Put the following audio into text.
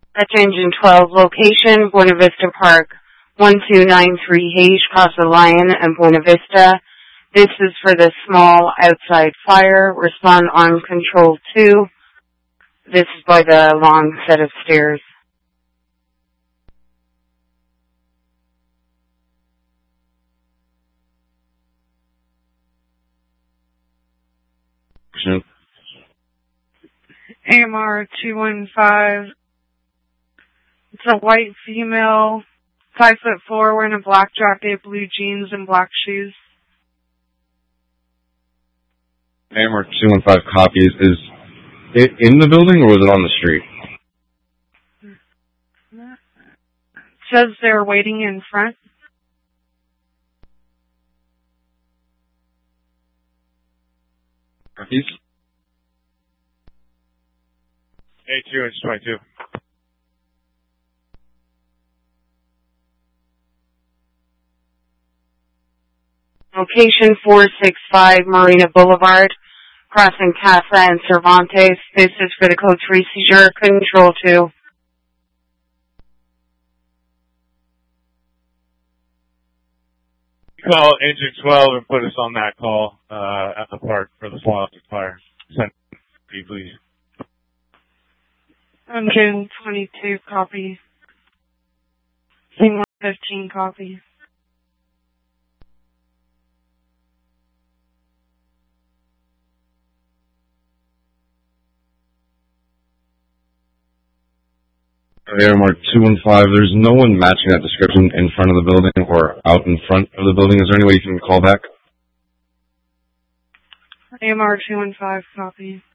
That's Engine 12, location, Buena Vista Park, 1293 Hayes, Casa Lion, and Buena Vista. This is for the small outside fire. Respond on control 2. This is by the long set of stairs. AMR 215. It's a white female, 5'4", wearing a black jacket, blue jeans, and black shoes. AMR 215 copies. Is it in the building or was it on the street? It says they're waiting in front. Copies. A2 is 22. Location 465 Marina Boulevard, crossing Casa and Cervantes. This is for the code 3 seizure, control 2. Call Engine 12 and put us on that call at the park for the small object fire. Send me, please. Engine 22 copy. Engine 15 copy. AMR 215, there's no one matching that description in front of the building or out in front of the building. Is there any way you can call back? AMR 215 copy.